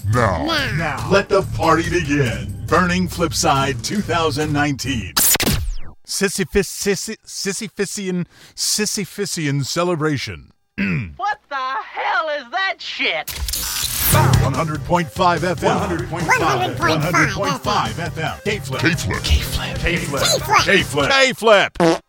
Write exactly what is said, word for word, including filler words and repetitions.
Now. Now. Now. Let the party begin. Burning Flipside twenty nineteen. Sisyphus, Sissy, Sisyphusian, Sisyphusian celebration. What the hell is that shit? one hundred point five F M. one hundred point five. one hundred point five F M. K-Flip. K-Flip. K-Flip. K-Flip. K-Flip. K-Flip. K-Flip.